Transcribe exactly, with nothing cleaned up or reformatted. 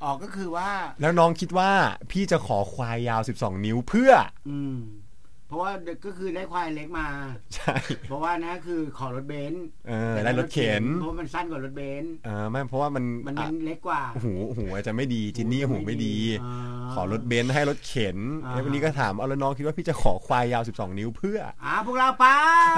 อ๋อก็คือว่าแล้วน้องคิดว่าพี่จะขอควายยาวสิบสองนิ้วเพื่ออืมเพราะว่าก็คือได้ควายเล็กมาใช่เพราะว่านะคือขอรถเบนซ์เออได้รถเข็นเพราะมันสั้นกว่ารถเบนซ์เออไม่เพราะว่ามันมันเล็กกว่าหูหูอาจจะไม่ดีจินนี่หูไม่ดีขอรถเบนซ์ให้รถเข็นแล้ววันนี้ก็ถามเอาแล้วน้องคิดว่าพี่จะขอควายยาวสิบสองนิ้วเพื่ออ่าพวกเราไป